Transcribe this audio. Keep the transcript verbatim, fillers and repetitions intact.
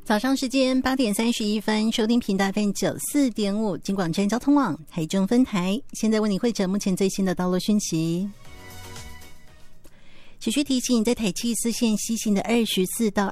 早上时间八点三十一分，收听频道 F M 九四点五金广站交通网台中分台，现在为你汇整目前最新的道路讯息。持续提醒，在台七四线西行的二十四到